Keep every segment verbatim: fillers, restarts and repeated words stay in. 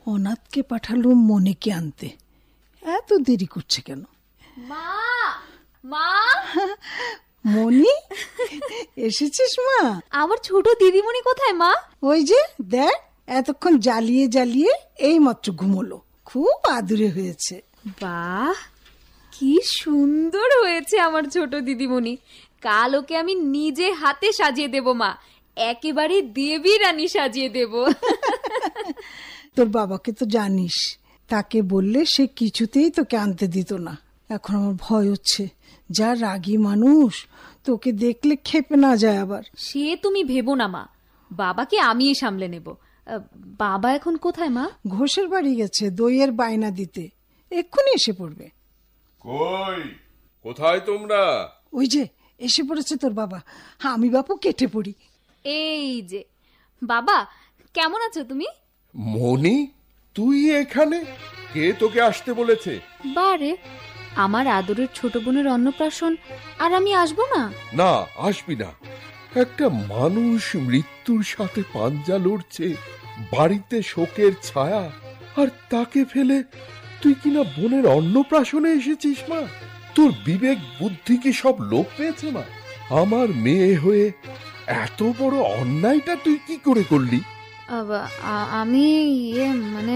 অনাথকে পাঠালো মনিকে আনতে, এত দেরি করছে কেন? মা, মা, মনি এসেছিস মা? আমার ছোট দিদিমণি কোথায় মা? ওই যে দেখ, এতক্ষণ জ্বালিয়ে জ্বালিয়ে এই মাত্র ঘুমোলো। খুব আদুরে হয়েছে। বাহ, কি সুন্দর হয়েছে আমার ছোট দিদিমণি। কাল ওকে আমি নিজে হাতে সাজিয়ে দেব মা, একেবারে দেবী রানী সাজিয়ে দেব। তোর বাবাকে তো জানিস, তাকে বললে সে কিছুতেই তোকে আনতে দিত না। এখন আমার ভয় হচ্ছে, যা রাগী মানুষ, তোকে দেখলে খেপে না যায় আবার। সে তুমি ভেবো না মা, বাবাকে আমিই সামলে নেব। বাবা এখন কোথায় মা? ঘোষের বাড়ি গেছে দইয়ের বায়না দিতে, এক্ষুনি এসে পড়বে। কই, কোথায় তোমরা? ওই যে এসে পড়েছে তোর বাবা। আমি বাপু কেটে পড়ি। এই যে বাবা, কেমন আছো তুমি? মনি, তুই এখানে? কে তোকে আসতে বলেছে? বারে, আমার আদরের ছোট বোনের অন্নপ্রাশন, আর আমি আসবো না? না, আসবি না। একটা মানুষ মৃত্যুর সাথে পাঞ্জা লড়ছে, বাড়িতে শোকের ছায়া, আর তাকে ফেলে তুই কিনা বোনের অন্নপ্রাশনে এসেছিস মা? তোর বিবেক বুদ্ধি কি সব লোপ পেয়েছে মা? আমার মেয়ে হয়ে এত বড় অন্যায়টা তুই কি করে করলি? আমি ইয়ে মানে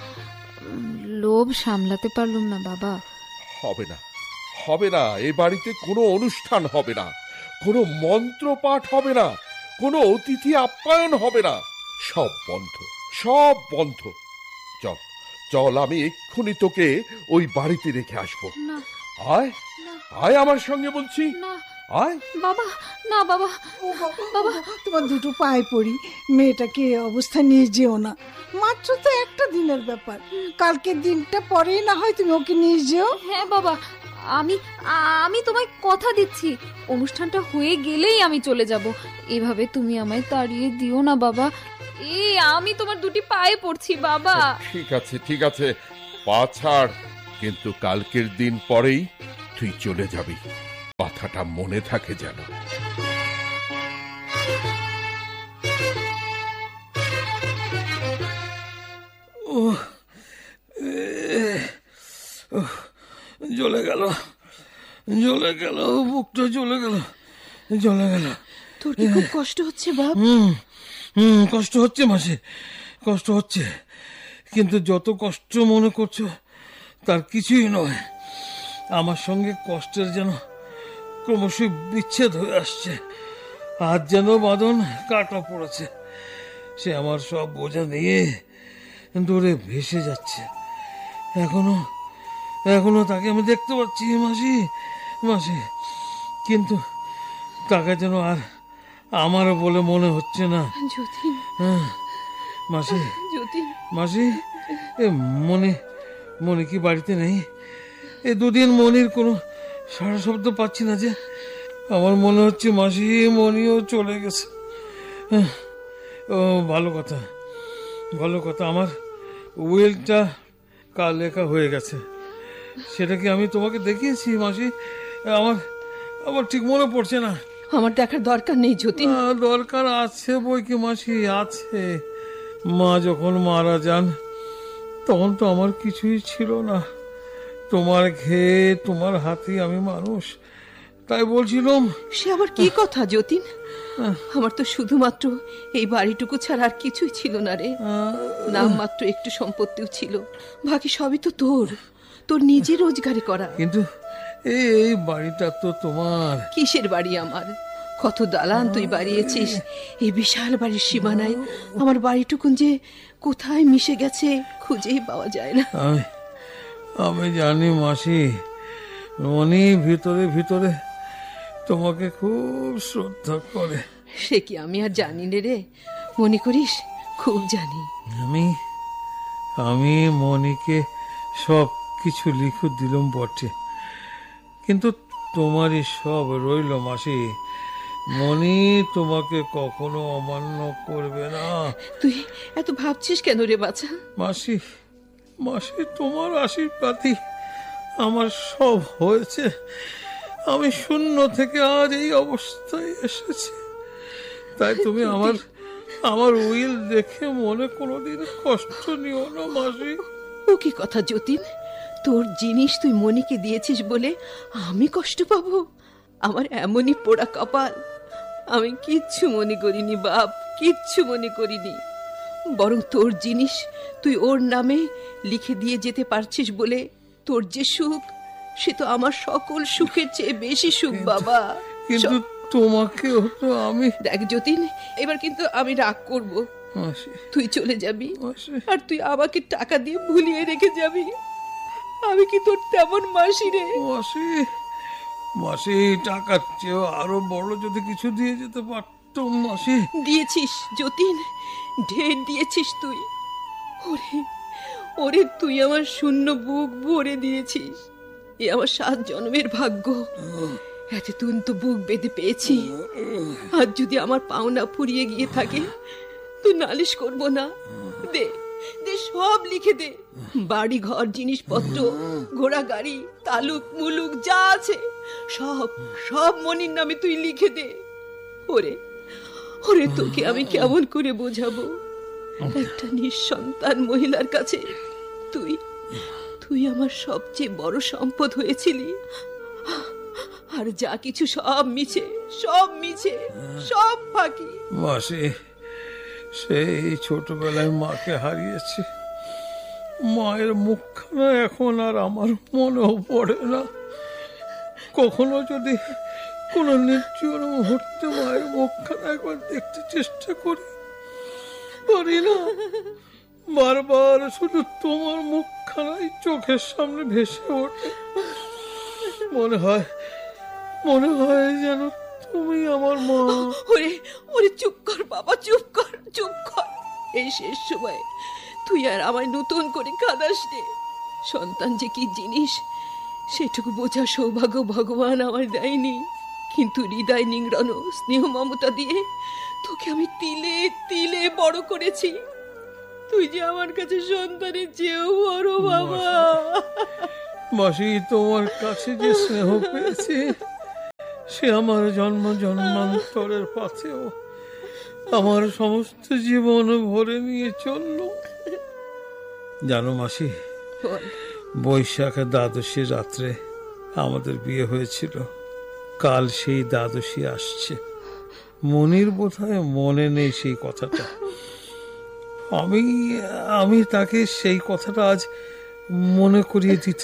লোভ সামলাতে পারলুম না বাবা। হবে না, হবে না, এ বাড়িতে কোনো অনুষ্ঠান হবে না, কোনো মন্ত্র পাঠ হবে না, কোনো অতিথি আপ্যায়ন হবে না। সব বন্ধ, সব বন্ধ। চল চল, আমি এক্ষুনি তোকে ওই বাড়িতে রেখে আসবো। আয় আয় আমার সঙ্গে বলছি, আয়। বাবা, না বাবা, বাবা তোমার দুটো পায়ে পড়ি, মেয়েটাকে অবস্থা নিয়ে যেও না। মাত্র তো একটা দিনের ব্যাপার, কালকের দিনটা পরেই না হয় তুমি ওকে নিয়ে যেও। হ্যাঁ বাবা, আমি আমি তোমায় কথা দিচ্ছি, অনুষ্ঠানটা হয়ে গেলেই আমি চলে যাব। এভাবে তুমি আমায় তাড়িয়ে দিও না বাবা। এই আমি তোমার দুটি পায়ে পড়ছি বাবা। ঠিক আছে ঠিক আছে, পা ছাড়, কিন্তু কালকের দিন পরেই তুই চলে যাবি, কথাটা মনে থাকে যেন। জ্বলে গেল, জ্বলে গেল, বুকটা জ্বলে গেল, জ্বলে গেল। তোর কি খুব কষ্ট হচ্ছে বাপ? হুম হুম কষ্ট হচ্ছে মাসি, কষ্ট হচ্ছে, কিন্তু যত কষ্ট মনে করছো তার কিছুই নয়। আমার সঙ্গে কষ্টের যেন ক্রমশ বিচ্ছেদ হয়ে আসছে, আজ যেন বাঁধন কাটা পড়েছে। সে আমার সব বোঝা নিয়ে দূরে ভেসে যাচ্ছে। এখনো এখনো তাকে আমি দেখতে পাচ্ছি মাসি, মাসি, কিন্তু তাকে যেন আর আমার বলে মনে হচ্ছে না। মাসি, মাসি, এ মনি, মনি কি বাড়িতে নেই? এই দুদিন মনির কোনো সারা শব্দ পাচ্ছি না যে। আমার মনে হচ্ছে মাসি মনিও চলে গেছে। ও ভালো কথা, ভালো কথা, আমার উইলটা কাল লেখা হয়ে গেছে। সেটা কি আমি তোমাকে দেখিয়েছি মাসি? আমার আমার ঠিক মনে পড়ছে না। আমার দেখার দরকার নেই যতীন। দরকার আছে বই কি মাসি, আছে। মা যখন মারা যান তখন তো আমার কিছুই ছিল না, তোমার ঘে তোমার হাতে আমি মানুষ, তাই বলছিলাম। সে আবার কি কথা যতীন? আমার তো শুধুমাত্র এই বাড়িটুকু ছাড়া আর কিছুই ছিল না রে। নাম মাত্র একটু সম্পত্তিও ছিল, বাকি সবই তো তোর, তোর নিজের রোজগারি করা। কিন্তু এই বাড়িটা তো তোমার। কিসের বাড়ি আমার? কত দালান তুই বাড়িয়েছিস, এই বিশাল বাড়ির সীমানায় আমার বাড়িটুকুন যে কোথায় মিশে গেছে খুঁজেই পাওয়া যায় না। আমি আমি জানি মাসি, মনি ভিতরে ভিতরে তোমাকে খুব শ্রদ্ধা করে। সে কি আমি আর জানি নে রে? মনে করিস? খুব জানি। আমি আমি মনিকে সব কিছু লিখে দিলাম বটে, কিন্তু তোমারই সব রইল মাসি। মনি তোমাকে কখনো অমান্য করবে না। তুই এত ভাবছিস কেন রে বাছা? মাসি, মাসি, তোমার আশীর্বাদই আমার সব হয়েছে। আমি শূন্য থেকে আজ এই অবস্থায় এসেছি, তাই তুমি আমার আমার উইল দেখে মনে কোনোদিন কষ্ট নিও না মাসি। ও কি কথা যতীন, তোর জিনিস তুই মনিকে দিয়েছিস বলে আমি কষ্ট পাবো? আমার এমনই পোড়া কপাল। আমি কিচ্ছু মনে করিনি বাপ, কিচ্ছু মনে করিনি। বরং তোর জিনিস তুই ওর নামে লিখে দিয়ে যেতে পারছিস বলে তোর যে সুখ, সে তো আমার সকল সুখের চেয়ে বেশি সুখ বাবা। কিন্তু তোমাকেও তো আমি। দেখ যতীন, এবার কিন্তু আমি রাগ করব। মাসি, তুই চলে যাবি মাসি, আর তুই আমাকে টাকা দিয়ে ভুলিয়ে রেখে যাবি। আমি কি তোর তেমন মাসি রে? মাসি, মাসি, টাকার চেয়েও আরো বড় যদি কিছু দিয়ে যেতে পারতাম মাসি। দিয়েছিস যতীন, ঢের দিয়েছিস তুই। ওরে ওরে, তুই আমার শূন্য বুক ভরে দিয়েছিস। এ আমার সাত জন্মের ভাগ্য। এতদিন তো বুক বেঁধে পেয়েছি। আর যদি আমার পাওনা ফুরিয়ে গিয়ে থাকে, তুই নালিশ করবো না। দে দে, সব লিখে দে। বাড়ি ঘর জিনিসপত্র, ঘোড়া গাড়ি, তালুক মুলুক যা আছে সব সব মনির নামে তুই লিখে দে। ওরে ওরে, তোকে আমি কেমন করে বোঝাবো? একটা নিঃসন্তান মহিলার কাছে তুই তুই আমার সবচেয়ে বড় সম্পদ হয়েছিলি। আর যা কিছু সব মিছে, সব মিছে, সব ফাঁকি। মাসি, সেই ছোটবেলায় মাকে হারিয়েছি। মায়ের মুখখানা এখন আর আমার মনেও পড়ে না। কখনো যদি কোনো নির্জন মুহূর্তে মায়ের মুখখানা একবার দেখতে চেষ্টা করি, পারি না। বারবার শুধু তোমার মুখখানাই চোখের সামনে ভেসে ওঠে। মনে হয় মনে হয় যেন তুমি আমার মা। ওরে ওরে, চুপ কর বাবা, চুপ কর, চুপ কর। এই শেষ সময় তুই আর আমায় নতুন করে কাঁদাস নে। সন্তান যে কি জিনিস সেটুকু বোঝা সৌভাগ্য ভগবান আমার দেয়নি। কিন্তু হৃদয় নিংড়ানো স্নেহ মমতা দিয়ে তোকে আমি তিলে তিলে বড় করেছি। তুই যে আমার কাছে সন্তানের চেয়েও বড় বাবা। মাসি, তোমার কাছে যে স্নেহ পেয়েছি, সে আমার জন্ম জন্মান্তরের পথেও আমার সমস্ত জীবন ভরে নিয়ে চলল। জানো মাসি, বৈশাখে দ্বাদশী রাত্রে আমাদের বিয়ে হয়েছিল। কাল সেই দ্বাদশী আসছে। মনির বোধহয় মনে নেই সেই কথাটা। আমি আমি তাকে সেই কথাটা আজ মনে করিয়ে দিতে